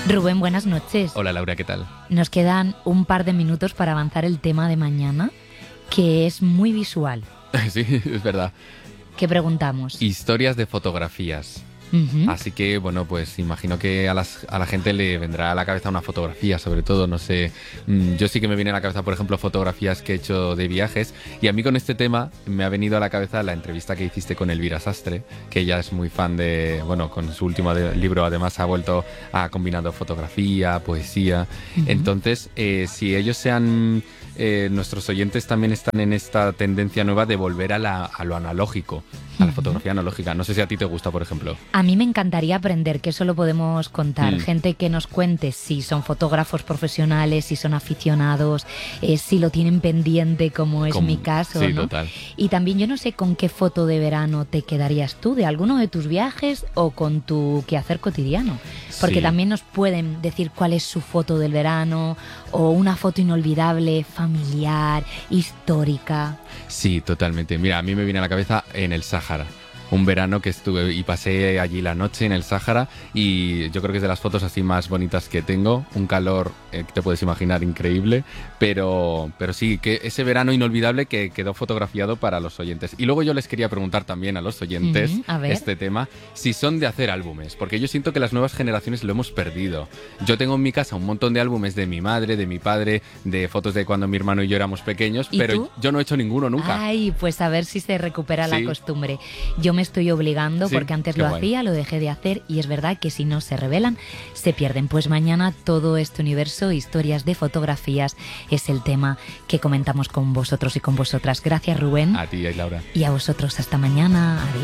Rubén, buenas noches. Hola Laura, ¿qué tal? Nos quedan un par de minutos para avanzar el tema de mañana, que es muy visual. Sí, es verdad. ¿Qué preguntamos? Historias de fotografías. Así que, bueno, pues imagino que a la gente le vendrá a la cabeza una fotografía, sobre todo, no sé. Yo sí que me viene a la cabeza, por ejemplo, fotografías que he hecho de viajes. Y a mí con este tema me ha venido a la cabeza la entrevista que hiciste con Elvira Sastre, que ella es muy fan de, bueno, con su último libro además ha vuelto a combinando fotografía, poesía. Entonces, si ellos sean... nuestros oyentes también están en esta tendencia nueva de volver a lo analógico, a la fotografía analógica. No sé si a ti te gusta, por ejemplo. A mí me encantaría aprender, que eso lo podemos contar. Gente que nos cuente si son fotógrafos profesionales, si son aficionados, si lo tienen pendiente, como es mi caso. Sí, ¿no? total. Y también yo no sé con qué foto de verano te quedarías tú, de alguno de tus viajes o con tu quehacer cotidiano. Porque Sí. también nos pueden decir cuál es su foto del verano o una foto inolvidable, familiar, histórica. Sí, totalmente. Mira, a mí me viene a la cabeza en el Sáhara. Un verano que estuve y pasé allí la noche en el Sáhara y yo creo que es de las fotos así más bonitas que tengo. Un calor que te puedes imaginar increíble, pero sí, que ese verano inolvidable que quedó fotografiado para los oyentes. Y luego yo les quería preguntar también a los oyentes a ver. este tema, si son de hacer álbumes, porque yo siento que las nuevas generaciones lo hemos perdido. Yo tengo en mi casa un montón de álbumes de mi madre, de mi padre, de fotos de cuando mi hermano y yo éramos pequeños, ¿Y pero tú? yo no he hecho ninguno nunca. Ay, pues a ver si se recupera la Sí. costumbre. Yo me estoy obligando Sí, porque antes qué lo guay. hacía, lo dejé de hacer y es verdad que si no se revelan, se pierden. Pues mañana todo este universo, historias de fotografías, es el tema que comentamos con vosotros y con vosotras. Gracias, Rubén. A ti, Laura. Y a vosotros hasta mañana. Adiós.